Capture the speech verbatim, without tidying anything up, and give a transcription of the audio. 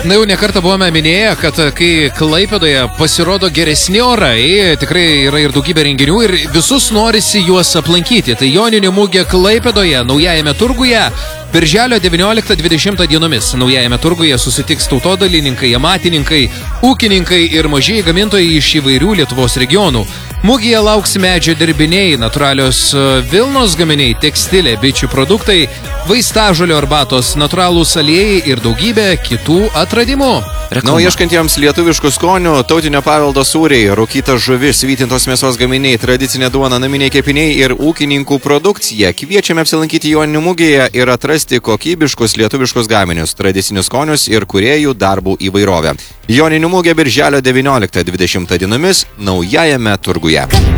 Na jau nekartą buvome minėję, kad kai Klaipėdoje pasirodo geresni orai, tikrai yra ir daugybė renginių ir visus norisi juos aplankyti. Tai Joninių mugė Klaipėdoje, naujajame turguje, birželio devynioliktą dvidešimtą dienomis. Naujajame turguje susitiks tautodalininkai, amatininkai, ūkininkai ir mažieji gamintojai iš įvairių Lietuvos regionų. Mugėje lauks medžio dirbiniai, natūralios vilnos gaminiai, tekstilė, bičių produktai, vaistažolio arbatos, natūralūs aliejai ir daugybė kitų atradimų. Na, ieškantiems lietuviškų skonių, tautinio paveldo sūriai, rūkyta žuvis, vytintos mėsos gaminiai, tradicinė duona, naminiai kepiniai ir ūkininkų produkcija. Kviečiame apsilankyti Joninių mugėje ir atrasti kokybiškus lietuviškus gaminius, tradicinius skonius ir kūrėjų darbų įvairovę. Joninių mugė birželio devynioliktą dvidešimtą dienomis naujajame turguje.